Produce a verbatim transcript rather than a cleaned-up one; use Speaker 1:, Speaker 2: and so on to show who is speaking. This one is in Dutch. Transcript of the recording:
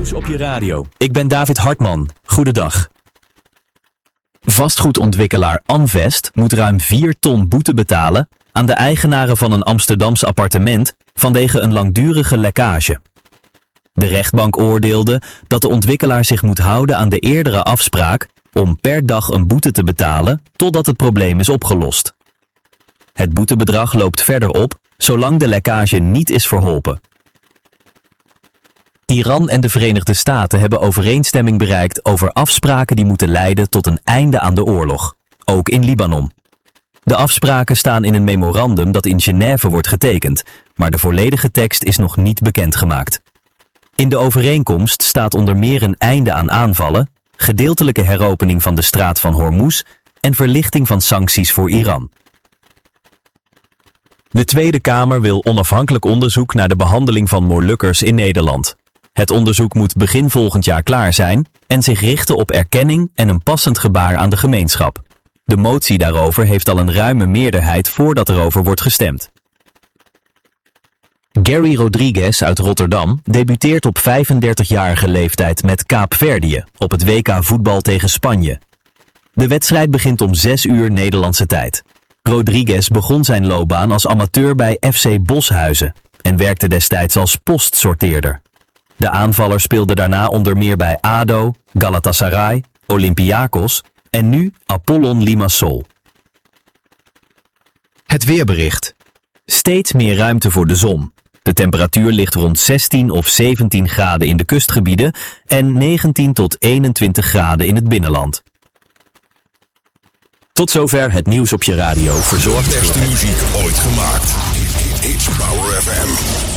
Speaker 1: Nieuws op je radio. Ik ben David Hartman. Goedendag. Vastgoedontwikkelaar Amvest moet ruim vier ton boete betalen aan de eigenaren van een Amsterdams appartement vanwege een langdurige lekkage. De rechtbank oordeelde dat de ontwikkelaar zich moet houden aan de eerdere afspraak om per dag een boete te betalen totdat het probleem is opgelost. Het boetebedrag loopt verder op zolang de lekkage niet is verholpen. Iran en de Verenigde Staten hebben overeenstemming bereikt over afspraken die moeten leiden tot een einde aan de oorlog, ook in Libanon. De afspraken staan in een memorandum dat in Genève wordt getekend, maar de volledige tekst is nog niet bekendgemaakt. In de overeenkomst staat onder meer een einde aan aanvallen, gedeeltelijke heropening van de straat van Hormuz en verlichting van sancties voor Iran. De Tweede Kamer wil onafhankelijk onderzoek naar de behandeling van Molukkers in Nederland. Het onderzoek moet begin volgend jaar klaar zijn en zich richten op erkenning en een passend gebaar aan de gemeenschap. De motie daarover heeft al een ruime meerderheid voordat erover wordt gestemd. Gary Rodriguez uit Rotterdam debuteert op vijfendertigjarige leeftijd met Kaapverdië op het W K voetbal tegen Spanje. De wedstrijd begint om zes uur Nederlandse tijd. Rodriguez begon zijn loopbaan als amateur bij F C Boshuizen en werkte destijds als postsorteerder. De aanvaller speelde daarna onder meer bij A D O, Galatasaray, Olympiakos en nu Apollon Limassol. Het weerbericht. Steeds meer ruimte voor de zon. De temperatuur ligt rond zestien of zeventien graden in de kustgebieden en negentien tot eenentwintig graden in het binnenland. Tot zover het nieuws op je radio, verzorgd
Speaker 2: de beste muziek ooit gemaakt. It's Power F M.